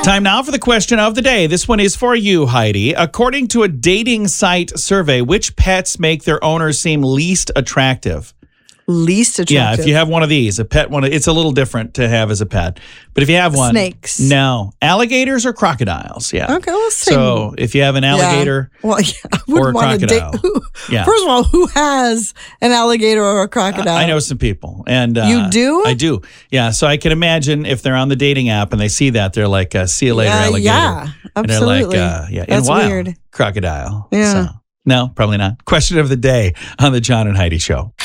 Time now for the question of the day. This one is for you, Heidi. According to a dating site survey, which pets make their owners seem least attractive? Least attractive? Yeah, if you have one of these, a pet one, it's a little different to have as a pet. But if you have one... Snakes. No. Alligators or crocodiles, yeah. Okay, well, same. So if you have an alligator I or a wouldn't want to date. crocodile. Yeah. First of all, who has an alligator or a crocodile? I know some people. And You do? I do. Yeah, so I can imagine if they're on the dating app and they see that, they're like, see you later, alligator. Yeah, absolutely. And they're like, That's wild, weird. crocodile. Yeah. So, no, probably not. Question of the day on the John and Heidi Show.